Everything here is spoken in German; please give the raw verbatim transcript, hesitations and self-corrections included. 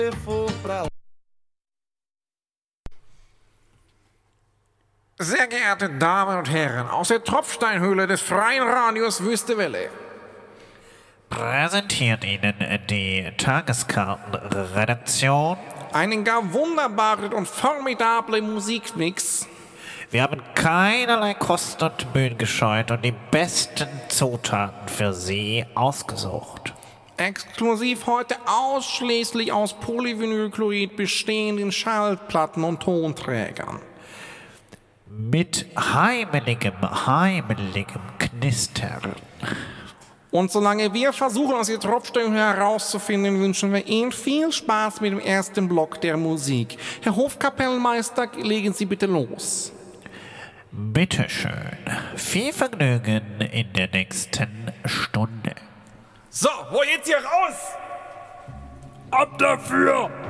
Sehr geehrte Damen und Herren, aus der Tropfsteinhöhle des Freien Radios Wüste Welle präsentiert Ihnen die Tageskartenredaktion einen gar wunderbaren und formidablen Musikmix. Wir haben keinerlei Kosten und Mühen gescheut und die besten Zutaten für Sie ausgesucht. Exklusiv heute ausschließlich aus Polyvinylchlorid bestehenden Schallplatten und Tonträgern. Mit heimeligem, heimeligem Knistern. Und solange wir versuchen, aus der Tropfsteinhöhle herauszufinden, wünschen wir Ihnen viel Spaß mit dem ersten Block der Musik. Herr Hofkapellmeister, legen Sie bitte los. Bitteschön. Viel Vergnügen in der nächsten Stunde. So, wo geht's hier raus? Ab dafür!